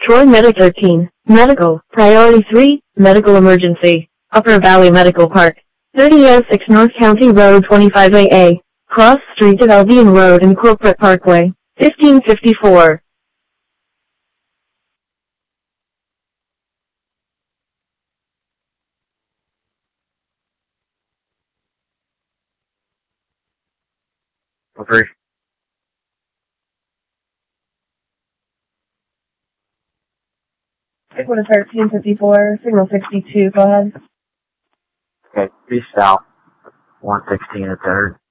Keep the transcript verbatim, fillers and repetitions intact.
Troy Medic thirteen, Medical, Priority three, Medical Emergency, Upper Valley Medical Park, thirty oh six North County Road twenty-five A A, Cross Street at Albion Road and Corporate Parkway, fifteen fifty-four. Okay. Equal to thirteen fifty-four, signal sixty-two, go ahead. Okay, east south, one sixteen at third.